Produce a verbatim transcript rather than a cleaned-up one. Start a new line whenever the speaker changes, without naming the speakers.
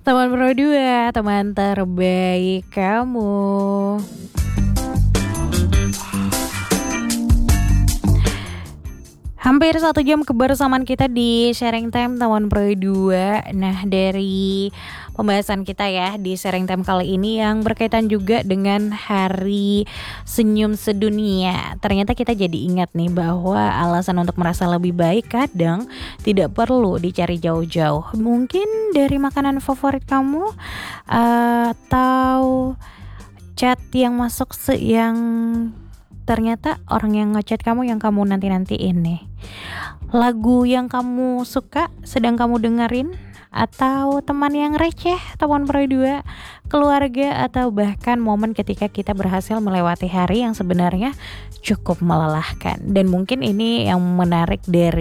Teman Pro dua, teman terbaik kamu. Hampir satu jam kebersamaan kita di sharing time teman Pro dua. Nah, dari pembahasan kita ya di sharing time kali ini yang berkaitan juga dengan Hari Senyum Sedunia. Ternyata kita jadi ingat nih bahwa alasan untuk merasa lebih baik kadang tidak perlu dicari jauh-jauh. Mungkin dari makanan favorit kamu, atau chat yang masuk se yang ternyata orang yang ngechat kamu yang kamu nanti-nantiin nih. Lagu yang kamu suka sedang kamu dengerin, atau teman yang receh, teman Pro dua, keluarga, atau bahkan momen ketika kita berhasil melewati hari yang sebenarnya cukup melelahkan. Dan mungkin ini yang menarik dari